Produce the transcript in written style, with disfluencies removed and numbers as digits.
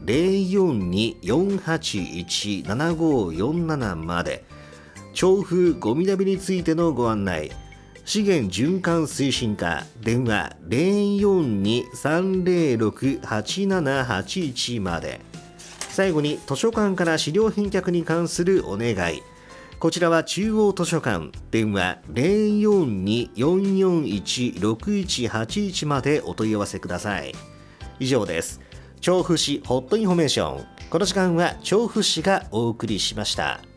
042-481-7547まで。調布ゴミダビについてのご案内、資源循環推進課、電話 042-306-8781 まで。最後に図書館から資料返却に関するお願い、こちらは中央図書館、電話 042-441-6181 までお問い合わせください。以上です。調布市ホットインフォメーション、この時間は調布市がお送りしました。